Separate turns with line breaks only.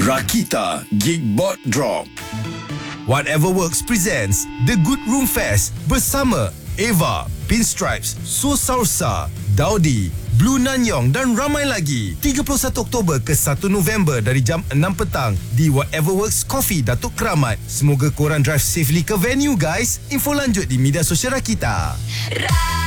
Rakita Geekbot Drop.
Whatever Works presents The Good Room Fest bersama Eva, Pinstripes, So Salsa, Daudi, Blue Nanyong dan ramai lagi. 31 Oktober ke 1 November dari jam 6 petang di Whatever Works Coffee Datuk Keramat. Semoga korang drive safely ke venue guys. Info lanjut di media sosial Rakita.